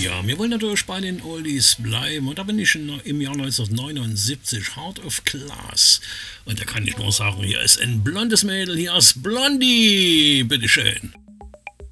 Ja, wir wollen natürlich bei den Oldies bleiben. Und da bin ich im Jahr 1979, Heart of Class. Und da kann ich nur sagen, hier ist ein blondes Mädel, hier ist Blondie. Bitteschön.